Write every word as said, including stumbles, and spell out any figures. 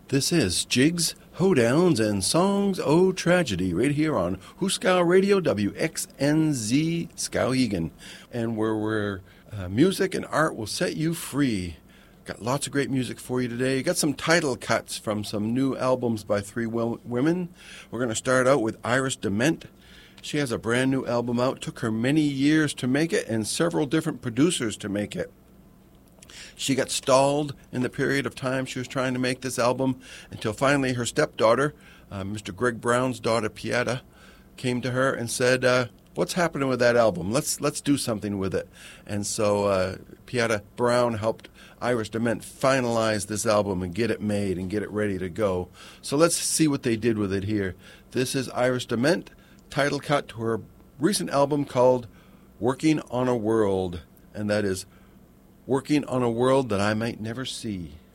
This is Jigs, Hoedowns, and Songs O Tragedy right here on Hooskow Radio, W X N Z Skowhegan, and where where uh, music and art will set you free. Got lots of great music for you today. Got some title cuts from some new albums by three w- women. We're going to start out with Iris DeMent. She has a brand new album out. Took her many years to make it and several different producers to make it. She got stalled in the period of time she was trying to make this album until finally her stepdaughter, uh, Mister Greg Brown's daughter, Pieta, came to her and said, uh, what's happening with that album? Let's let's do something with it. And so uh, Pieta Brown helped Iris DeMent finalize this album and get it made and get it ready to go. So let's see what they did with it here. This is Iris DeMent, title cut to her recent album called Working on a World, and that is Working on a World That I Might Never See.